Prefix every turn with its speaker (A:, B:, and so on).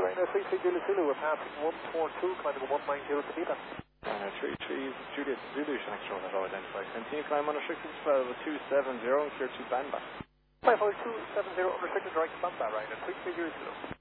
A: Right, 33 Juliet Zulu, we're passing 142, climbing 190 to Beta.
B: 33 Juliet Zulu, next road has all identified. Continue climb unrestricted, 12270, clear to Banba.
A: 55270, unrestricted, right to Banba, right, and 33 Juliet Zulu.